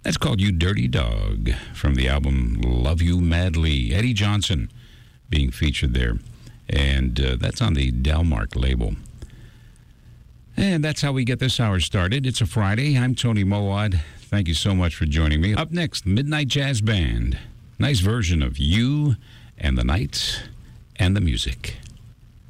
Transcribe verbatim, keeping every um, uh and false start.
That's called You Dirty Dog from the album Love You Madly. Eddie Johnson being featured there. And uh, that's on the Delmark label. And that's how we get this hour started. It's a Friday. I'm Tony Mowad. Thank you so much for joining me. Up next, Midnight Jazz Band. Nice version of You and the Night and the Music.